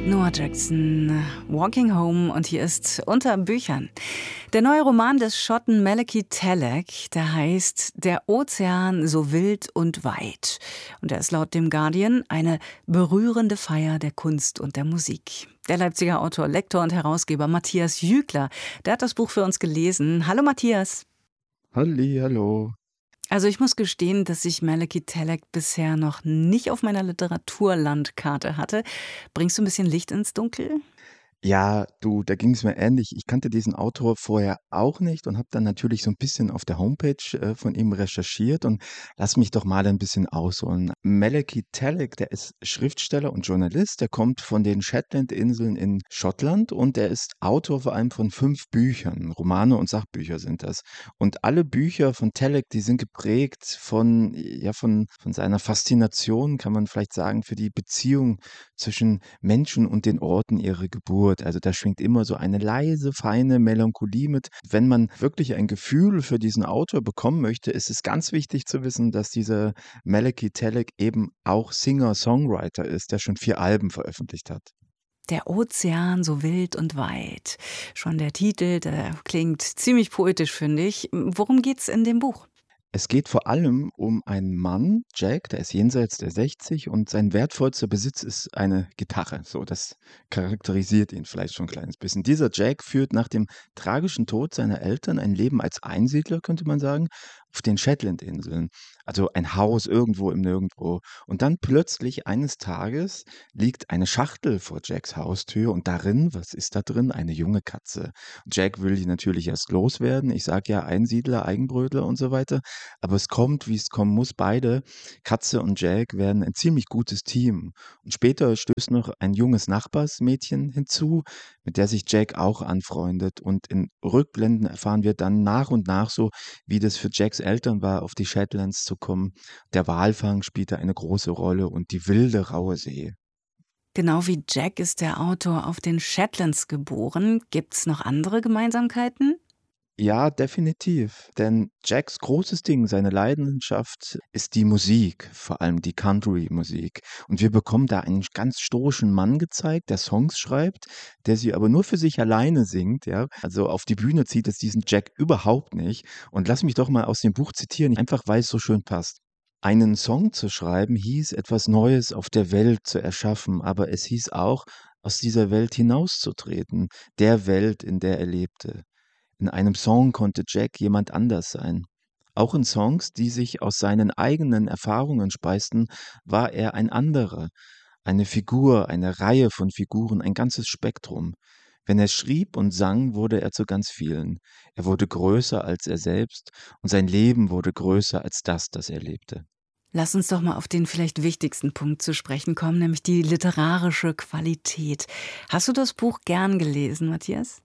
Noah Jackson, Walking Home, und hier ist Unter Büchern. Der neue Roman des Schotten Malachi Tallack, der heißt Der Ozean so wild und weit. Und er ist laut dem Guardian eine berührende Feier der Kunst und der Musik. Der Leipziger Autor, Lektor und Herausgeber Matthias Jügler, der hat das Buch für uns gelesen. Hallo Matthias. Hallo. Also ich muss gestehen, dass ich Malachi Tallack bisher noch nicht auf meiner Literaturlandkarte hatte. Bringst du ein bisschen Licht ins Dunkel? Ja, du, da ging es mir ähnlich. Ich kannte diesen Autor vorher auch nicht und habe dann natürlich so ein bisschen auf der Homepage, von ihm recherchiert und lass mich doch mal ein bisschen ausholen. Malachi Tallack, der ist Schriftsteller und Journalist. Der kommt von den Shetlandinseln in Schottland und er ist Autor vor allem von 5 Büchern. Romane und Sachbücher sind das. Und alle Bücher von Tallack, die sind geprägt von ja, von seiner Faszination, kann man vielleicht sagen, für die Beziehung zwischen Menschen und den Orten ihrer Geburt. Also da schwingt immer so eine leise, feine Melancholie mit. Wenn man wirklich ein Gefühl für diesen Autor bekommen möchte, ist es ganz wichtig zu wissen, dass dieser Malachi Tallack eben auch Singer-Songwriter ist, der schon 4 Alben veröffentlicht hat. Der Ozean so wild und weit. Schon der Titel, der klingt ziemlich poetisch, finde ich. Worum geht's in dem Buch? Es geht vor allem um einen Mann, Jack, der ist jenseits der 60 und sein wertvollster Besitz ist eine Gitarre. So, das charakterisiert ihn vielleicht schon ein kleines bisschen. Dieser Jack führt nach dem tragischen Tod seiner Eltern ein Leben als Einsiedler, könnte man sagen, auf den Shetlandinseln. Also ein Haus irgendwo im Nirgendwo. Und dann plötzlich eines Tages liegt eine Schachtel vor Jacks Haustür und darin, was ist da drin? Eine junge Katze. Jack will die natürlich erst loswerden. Ich sage ja Einsiedler, Eigenbrötler und so weiter. Aber es kommt, wie es kommen muss. Beide, Katze und Jack, werden ein ziemlich gutes Team. Und später stößt noch ein junges Nachbarsmädchen hinzu, mit der sich Jack auch anfreundet. Und in Rückblenden erfahren wir dann nach und nach so, wie das für Jacks Eltern war, auf die Shetlands zu kommen. Der Walfang spielte eine große Rolle und die wilde, raue See. Genau wie Jack ist der Autor auf den Shetlands geboren. Gibt's noch andere Gemeinsamkeiten? Ja, definitiv. Denn Jacks großes Ding, seine Leidenschaft ist die Musik, vor allem die Country-Musik. Und wir bekommen da einen ganz stoischen Mann gezeigt, der Songs schreibt, der sie aber nur für sich alleine singt, ja. Also auf die Bühne zieht es diesen Jack überhaupt nicht. Und lass mich doch mal aus dem Buch zitieren, einfach weil es so schön passt. Einen Song zu schreiben hieß, etwas Neues auf der Welt zu erschaffen, aber es hieß auch, aus dieser Welt hinauszutreten, der Welt, in der er lebte. In einem Song konnte Jack jemand anders sein. Auch in Songs, die sich aus seinen eigenen Erfahrungen speisten, war er ein anderer, eine Figur, eine Reihe von Figuren, ein ganzes Spektrum. Wenn er schrieb und sang, wurde er zu ganz vielen. Er wurde größer als er selbst und sein Leben wurde größer als das, das er lebte. Lass uns doch mal auf den vielleicht wichtigsten Punkt zu sprechen kommen, nämlich die literarische Qualität. Hast du das Buch gern gelesen, Matthias?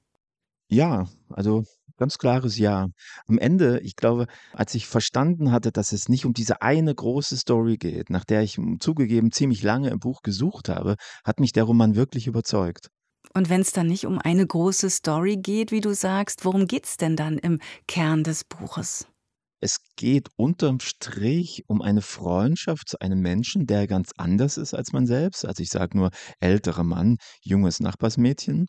Ja, also ganz klares Ja. Am Ende, ich glaube, als ich verstanden hatte, dass es nicht um diese eine große Story geht, nach der ich zugegeben ziemlich lange im Buch gesucht habe, hat mich der Roman wirklich überzeugt. Und wenn es dann nicht um eine große Story geht, wie du sagst, worum geht's denn dann im Kern des Buches? Es geht unterm Strich um eine Freundschaft zu einem Menschen, der ganz anders ist als man selbst. Also ich sage nur älterer Mann, junges Nachbarsmädchen.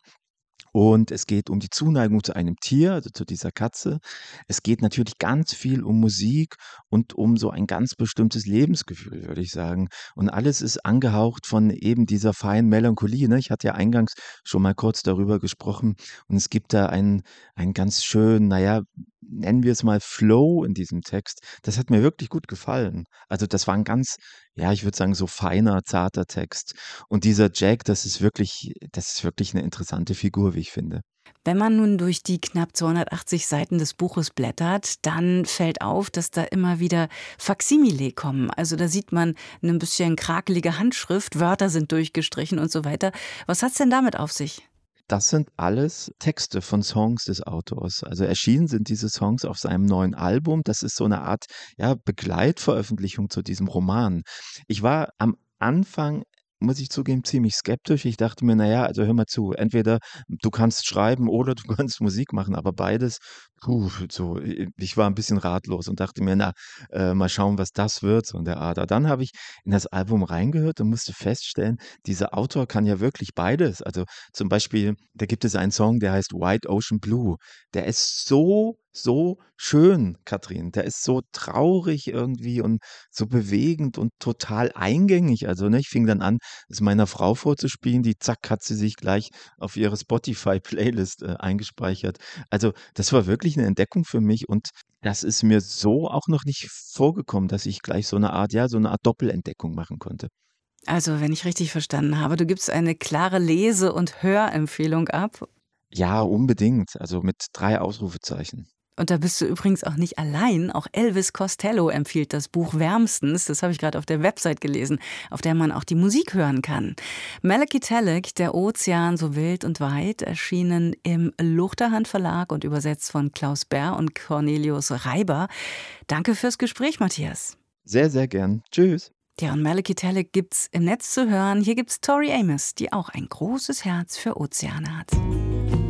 Und es geht um die Zuneigung zu einem Tier, also zu dieser Katze. Es geht natürlich ganz viel um Musik und um so ein ganz bestimmtes Lebensgefühl, würde ich sagen. Und alles ist angehaucht von eben dieser feinen Melancholie, ne? Ich hatte ja eingangs schon mal kurz darüber gesprochen und es gibt da einen ganz schönen, na ja, nennen wir es mal Flow in diesem Text. Das hat mir wirklich gut gefallen. Also, das war ein ganz, ja, ich würde sagen, so feiner, zarter Text. Und dieser Jack, das ist wirklich eine interessante Figur, wie ich finde. Wenn man nun durch die knapp 280 Seiten des Buches blättert, dann fällt auf, dass da immer wieder Faksimile kommen. Also da sieht man eine bisschen krakelige Handschrift, Wörter sind durchgestrichen und so weiter. Was hat's denn damit auf sich? Das sind alles Texte von Songs des Autors. Also, erschienen sind diese Songs auf seinem neuen Album. Das ist so eine Art, ja, Begleitveröffentlichung zu diesem Roman. Ich war am Anfang muss ich zugeben, ziemlich skeptisch. Ich dachte mir: „Na ja, also hör mal zu, entweder du kannst schreiben oder du kannst Musik machen, aber beides, so, ich war ein bisschen ratlos und dachte mir: „Na, mal schauen, was das wird“, so in der Art. Aber dann habe ich in das Album reingehört und musste feststellen, dieser Autor kann ja wirklich beides. Also, zum Beispiel, da gibt es einen Song, der heißt „White Ocean Blue“. Der ist so, so schön, Katrin. Der ist so traurig irgendwie und so bewegend und total eingängig. Also, ne, ich fing dann an, es meiner Frau vorzuspielen, die zack, hat sie sich gleich auf ihre Spotify-Playlist, eingespeichert. Also, das war wirklich eine Entdeckung für mich und das ist mir so auch noch nicht vorgekommen, dass ich gleich so eine Art Doppelentdeckung machen konnte. Also, wenn ich richtig verstanden habe, du gibst eine klare Lese- und Hörempfehlung ab. Ja, unbedingt, also mit 3 Ausrufezeichen. Und da bist du übrigens auch nicht allein. Auch Elvis Costello empfiehlt das Buch wärmstens. Das habe ich gerade auf der Website gelesen, auf der man auch die Musik hören kann. Malachi Tellek, Der Ozean so wild und weit, erschienen im Luchterhand Verlag und übersetzt von Klaus Bär und Cornelius Reiber. Danke fürs Gespräch, Matthias. Sehr, sehr gern. Tschüss. Ja, und Malachi Tellek gibt's im Netz zu hören. Hier gibt's Tori Amos, die auch ein großes Herz für Ozeane hat.